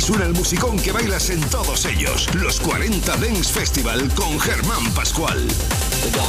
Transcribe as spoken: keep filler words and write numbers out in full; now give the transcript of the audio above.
suena el musicón que bailas en todos ellos. Los cuarenta Dance Festival con Germán Pascual.